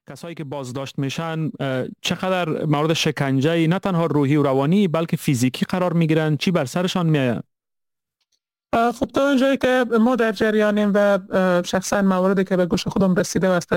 کسایی که بازداشت میشن چقدر مورد شکنجه نه تنها روحی و روانی بلکه فیزیکی قرار میگیرن؟ چی بر سرشان میآید؟ خب تا اونجایی که ما در جریانیم و شخصا مواردی که به گوش خودم رسیده و از